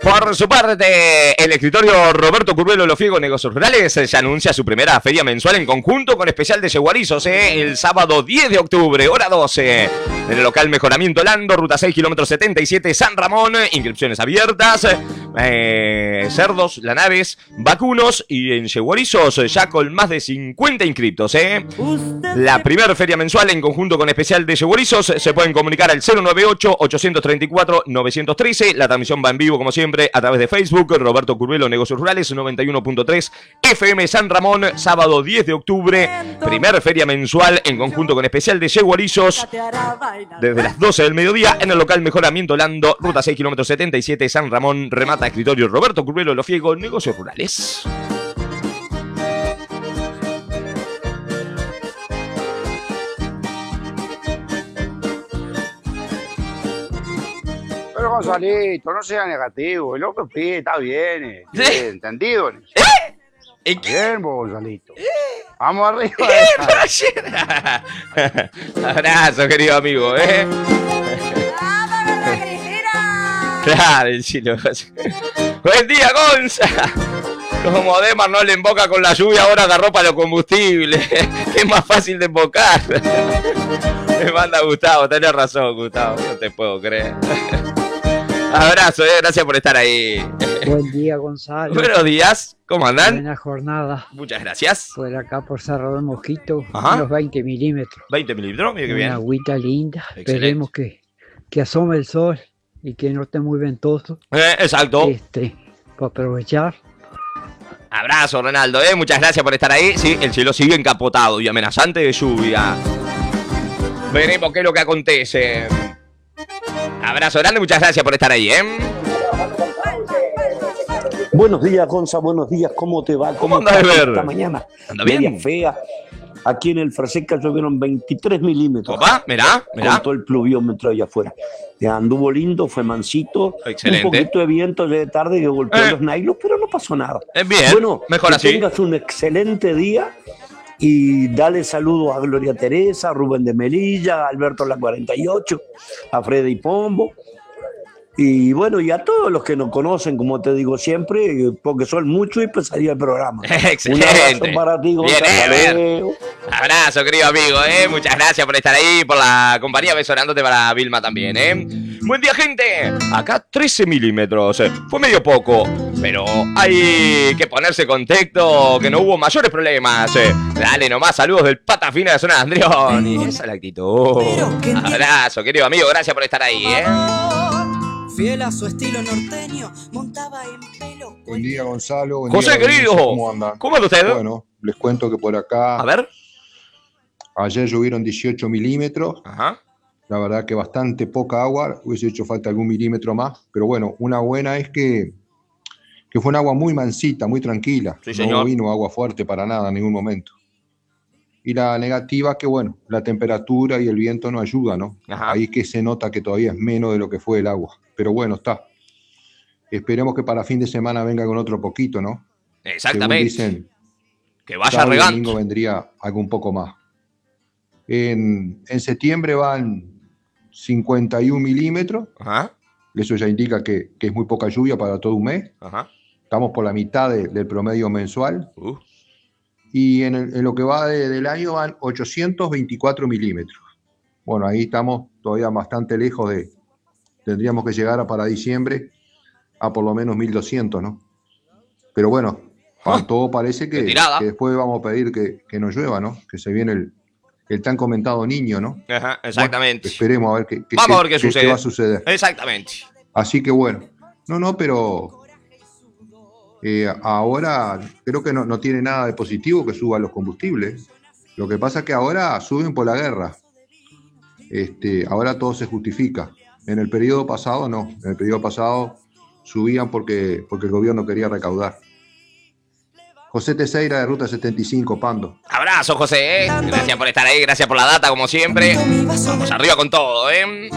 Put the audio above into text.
Por su parte, el escritorio Roberto Curvelo Lofiego Negocios Rurales ya anuncia su primera feria mensual en conjunto con especial de Yeguarizos, el sábado 10 de octubre, hora 12, en el local Mejoramiento Lando, ruta 6, kilómetro 77, San Ramón, inscripciones abiertas, cerdos, lanaves, vacunos y en Yeguarizos ya con más de 50 inscriptos. La primera feria mensual en conjunto con especial de Yeguarizos se pueden comunicar al 098-834-913, la transmisión va en vivo como siempre a través de Facebook, Roberto Curvelo Negocios Rurales, 91.3 FM San Ramón, sábado 10 de octubre, primer feria mensual en conjunto con especial de Yeguarizos, desde las 12 del mediodía en el local Mejoramiento Lando, ruta 6, kilómetro 77, San Ramón, remata escritorio Roberto Curvelo Lofiego Negocios Rurales. Pero Gonzalito, no sea negativo, el otro pie está bien, ¿entendido? Bien, Gonzalito. Vamos arriba. Abrazo, querido amigo, Claro, el chilo. Buen día, Gonza. Como Demar no le emboca con la lluvia, ahora agarró para los combustibles. Es más fácil de embocar. Me manda Gustavo, tenés razón, Gustavo. No te puedo creer. Abrazo, gracias por estar ahí. Buen día, Gonzalo. Buenos días, ¿cómo andan? Buena jornada. Muchas gracias. Por acá, por Cerro del Mosquito, Ajá. unos 20 milímetros. 20 milímetros, mira qué bien. Una agüita linda. Excelente. Esperemos que asome el sol y que no esté muy ventoso. Exacto. Para aprovechar. Abrazo, Ronaldo, muchas gracias por estar ahí. Sí, el cielo sigue encapotado y amenazante de lluvia. Veremos qué es lo que acontece. Abrazo grande, muchas gracias por estar ahí, Buenos días, Gonza, buenos días, ¿cómo te va? ¿Cómo andas, Ver? Esta mañana, ¿Anda bien? media fea. Aquí en el Freseca llovieron 23 milímetros. Opa, mirá. Con todo el pluviómetro allá afuera. Anduvo lindo, fue mansito. Excelente. Un poquito de viento de tarde que golpeó los nailos, pero no pasó nada. Bien, bueno, mejor que así. tengas un excelente día y dale saludos a Gloria Teresa, a Rubén de Melilla, a Alberto La 48, a Freddy Pombo. Y bueno, y a todos los que nos conocen, como te digo siempre, porque son muchos y pesaría el programa. Excelente. Un abrazo para ti, Bien, abrazo, querido amigo, muchas gracias por estar ahí, por la compañía, besonándote para Vilma también, Buen día, gente. Acá 13 milímetros. Fue medio poco, pero hay que ponerse contexto, que no hubo mayores problemas. Dale nomás, saludos del pata fina de la zona de Andreón. Y esa es la actitud. Abrazo, querido amigo, gracias por estar ahí, Fiel a su estilo norteño, montaba en pelo. Buen día, Gonzalo. Buen José, día, querido. ¿Cómo andan? ¿Cómo anda usted? Bueno, les cuento que por acá. A ver. Ayer llovieron 18 milímetros. Ajá. La verdad que bastante poca agua. Hubiese hecho falta algún milímetro más. Pero bueno, una buena es que fue un agua muy mansita, muy tranquila. Sí, señor. No vino agua fuerte para nada en ningún momento. Y la negativa que, bueno, la temperatura y el viento no ayudan, ¿no? Ajá. Ahí que se nota que todavía es menos de lo que fue el agua. Pero bueno, está. Esperemos que para fin de semana venga con otro poquito, ¿no? Exactamente. Según dicen, que vaya sábado y regando. domingo vendría algo un poco más. En septiembre van 51 milímetros. Ajá. Eso ya indica que es muy poca lluvia para todo un mes. Ajá. Estamos por la mitad del promedio mensual. Y en lo que va del año van 824 milímetros. Bueno, ahí estamos todavía bastante lejos tendríamos que llegar para diciembre a por lo menos 1200, ¿no? Pero bueno, todo parece que después vamos a pedir que no llueva, ¿no? Que se viene el tan comentado niño, ¿no? Ajá, exactamente. Bueno, esperemos a ver qué sucede. qué va a suceder. Exactamente. Así que bueno, pero ahora creo que no tiene nada de positivo que suban los combustibles. Lo que pasa es que ahora suben por la guerra. Ahora todo se justifica. En el periodo pasado no. En el periodo pasado subían porque el gobierno quería recaudar. José Teseira de Ruta 75, Pando. Abrazo, José. Gracias por estar ahí, gracias por la data, como siempre. Vamos arriba con todo,